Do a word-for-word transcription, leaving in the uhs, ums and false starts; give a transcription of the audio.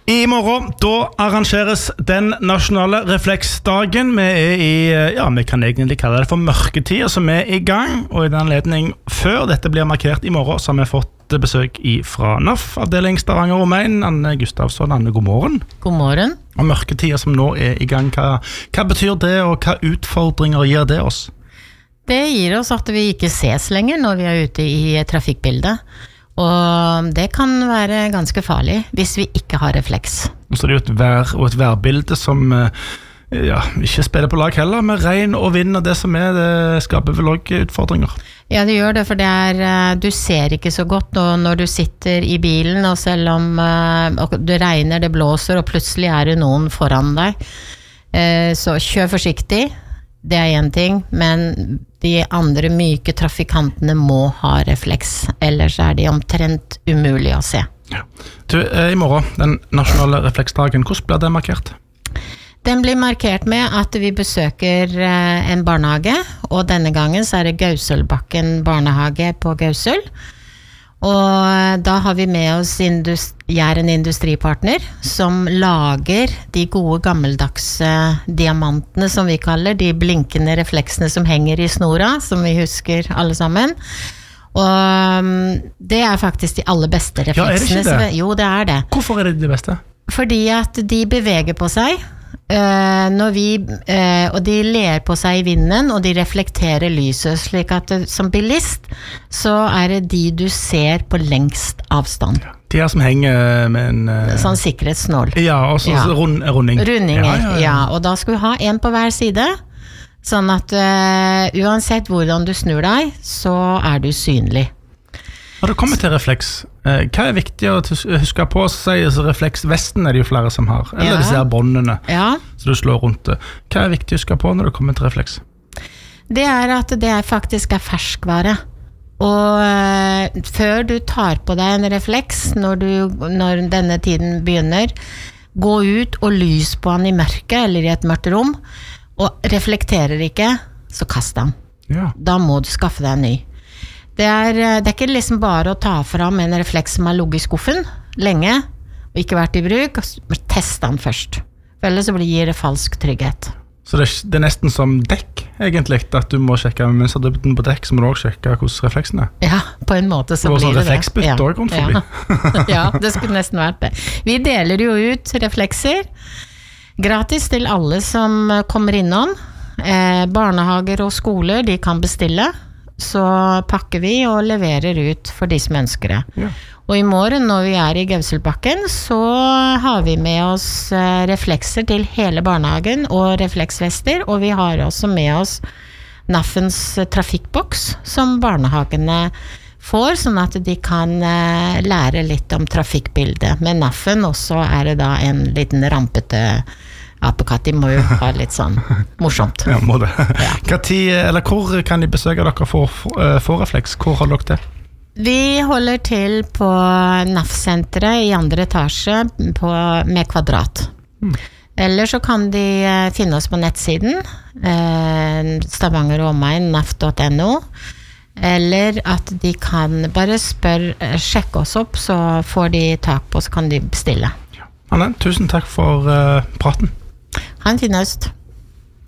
I morgen, da arrangeres den nasjonale refleksdagen. Vi er i, ja, vi kan egentlig kalle det for mørketid, som er i gang. Og i den anledning, før dette blir markert i morgen, så har vi fått besøk fra N A F, avdeling Stavanger Romein. Anne Gustavsson, Anne, god morgen. God morgen. Og mørketid som nå er i gang, hva, hva betyr det, og hva utfordringer gir det oss? Det gir oss at vi ikke ses lenger når vi er ute i trafikkbildet. Og det kan være ganske farlig hvis vi ikke har refleks. Så det er jo et vær og et værbilde som ja, ikke spiller på lag heller, med regn og vind og det som er, det skaper vel også utfordringer. Ja, det gjør det, for det er, du ser ikke så godt når du sitter i bilen, og selv om det regner, det blåser, og plutselig er det noen foran deg. Så kjør forsiktig, det er en ting, men de andre myke trafikantene må ha refleks, ellers er de omtrent umulig å se. Ja. Du, i morgen, den nasjonale refleksdagen, hvordan blir det markert? Den blir markert med at vi besøker en barnehage, og denne gangen så er det Gausølbakken barnehage på Gausøl. Og da har vi med oss indust- Jæren industripartner, som lager de gode gammeldagse diamantene, som vi kaller, de blinkende refleksene som henger i snora, som vi husker alle sammen. Og det er faktisk de aller beste refleksene. Ja, er det ikke det? Jo, det er det. Hvorfor er det de beste? Fordi at de beveger på seg, Uh, når vi, uh, og de ler på seg i vinden, og de reflekterer lyset, slik at uh, som bilist, så er det de du ser på lengst avstand. De her som henger med en... Uh... Sånn sikkerhetsnål. Ja, og så ja. Rund, runding. Rundinger, ja, ja, ja. ja, og da skal vi ha en på hver side, sånn at uh, uansett hvordan du snur deg, så er du synlig. Når det kommer til refleks, eh, hva er viktig å huske på? Så refleksvesten er det jo flere som har, eller ja. Disse her båndene, ja. Så du slår rundt det. Hva er viktig å huske på når det kommer til refleks? Det er at det er faktisk er ferskvare. Og eh, før du tar på deg en refleks, når, du, når denne tiden begynner, gå ut og lys på den i mørket, eller i et mørkt rom, og reflekterer ikke, så kast den. Ja. Da må du skaffe deg en ny. Det er, det er ikke liksom bare å ta fram en refleks som har ligget i skuffen lenge, og ikke vært i bruk, men test den først. For ellers så gir det falsk trygghet. Så det er, det er nesten som dekk, egentlig, at du må sjekke, mens du er på dekk, så må du også sjekke hvordan refleksen er. Ja, på en måte så blir det det. Og sånn refleksbytt også rundt forbi. Ja. Ja, det skulle nesten vært det. Vi deler jo ut reflekser, gratis til alle som kommer innom. Eh, barnehager og skoler, de kan bestille. Så pakker vi og leverer ut for de som ønsker det. Ja. Og i morgen når vi er i Gausølbakken, så har vi med oss reflekser til hele barnehagen og refleksvester, og vi har også med oss N A F-ens trafikkboks som barnehagene får, sånn at de kan lære litt om trafikkbildet. Med N A F-en også er det da en liten rampete apekatt, de må jo ha litt sånn morsomt. Ja, må det. Ja. Hva tid, eller hvor kan de besøke dere for, for, for refleks? Hvor holder dere til? Vi holder til på N A F-senteret i andre etasje på, med kvadrat. Mm. Eller så kan de finne oss på nettsiden eh, Stavanger Romein, N A F punktum N O, eller at de kan bare spørre, sjekke oss opp, så får de tak på, så kan de bestille. Ja. Anne, tusen takk for uh, praten. Ha en fin høst.